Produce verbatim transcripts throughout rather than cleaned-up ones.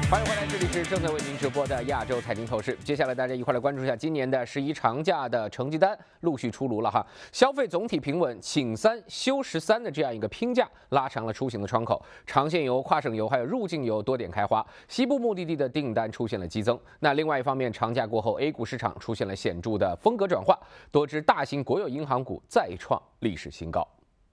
欢迎回来，这里是正在为您直播的亚洲财经透视。接下来大家一块来关注一下今年的十一长假的成绩单陆续出炉了哈。消费总体平稳，请三休十三的这样一个拼假，拉长了出行的窗口。长线游、跨省游还有入境游多点开花，西部目的地的订单出现了激增。那另外一方面，长假过后 ，A 股市场出现了显著的风格转化，多只大型国有银行股再创历史新高。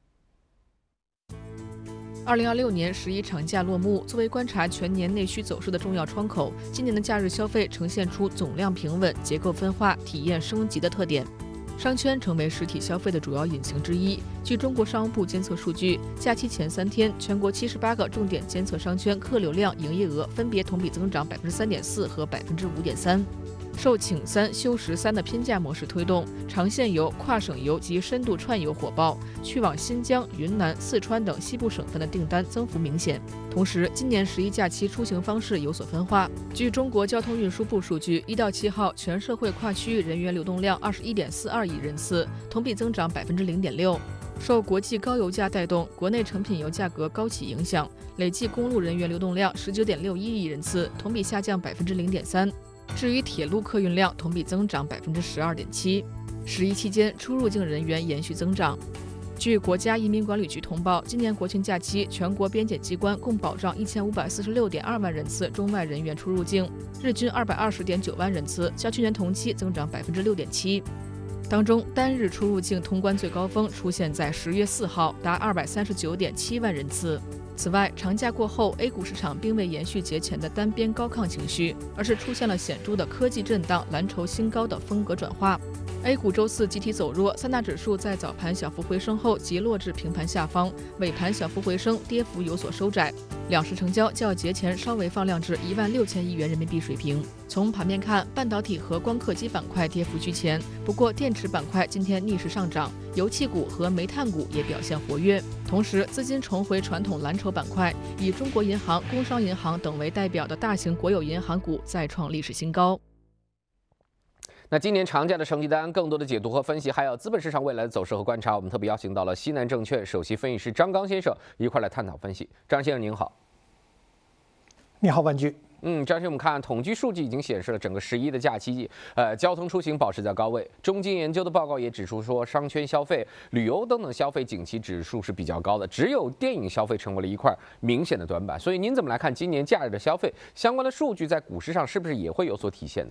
二零二六年十一长假落幕，作为观察全年内需走势的重要窗口，今年的假日消费呈现出总量平稳、结构分化、体验升级的特点。商圈成为实体消费的主要引擎之一。据中国商务部监测数据，假期前三天，全国七十八个重点监测商圈客流量、营业额分别同比增长百分之三点四和百分之五点三。受请三休十三的拼假模式推动，长线游、跨省游及深度串游火爆，去往新疆、云南、四川等西部省份的订单增幅明显。同时，今年十一假期出行方式有所分化。据中国交通运输部数据，一到七号全社会跨区域人员流动量二十一点四二亿人次，同比增长百分之零点六。受国际高油价带动，国内成品油价格高企影响，累计公路人员流动量十九点六一亿人次，同比下降百分之零点三。至于铁路客运量，同比增长百分之十二点七。十一期间，出入境人员延续增长。据国家移民管理局通报，今年国庆假期，全国边检机关共保障一千五百四十六点二万人次中外人员出入境，日均二百二十点九万人次，较去年同期增长百分之六点七。当中，单日出入境通关最高峰出现在十月四号，达二百三十九点七万人次。此外，长假过后 ，A 股市场并未延续节前的单边高亢情绪，而是出现了显著的科技震荡、蓝筹新高的风格转化。A 股周四集体走弱，三大指数在早盘小幅回升后即落至平盘下方，尾盘小幅回升，跌幅有所收窄。两市成交较节前稍微放量至一万六千亿元人民币水平。从盘面看，半导体和光刻机板块跌幅居前，不过电池板块今天逆势上涨，油气股和煤炭股也表现活跃。同时，资金重回传统蓝筹板块，以中国银行、工商银行等为代表的大型国有银行股再创历史新高。 那今年长假的成绩单，更多的解读和分析，还有资本市场未来的走势和观察，我们特别邀请到了西南证券首席分析师张刚先生一块来探讨分析。张先生您好。 你好，万居。 嗯，张先生，我们看统计数据已经显示了整个十一的假期，呃，交通出行保持在高位。中金研究的报告也指出说，商圈消费、旅游等等消费景气指数是比较高的，只有电影消费成为了一块明显的短板。所以您怎么来看今年假日的消费相关的数据在股市上是不是也会有所体现呢？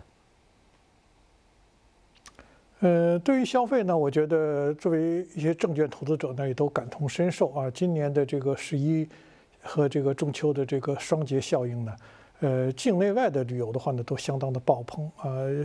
呃，对于消费呢，我觉得作为一些证券投资者呢，也都感同身受啊。今年的这个十一和这个中秋的这个双节效应呢，呃，境内外的旅游的话呢，都相当的爆棚啊。